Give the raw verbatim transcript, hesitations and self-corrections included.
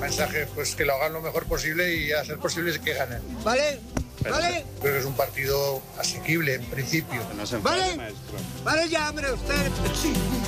mensaje, pues que lo hagan lo mejor posible y a ser posible que ganen. ¿Vale? Pero ¿Vale? creo que es un partido asequible en principio. ¿Vale? Vale ya, hombre, usted.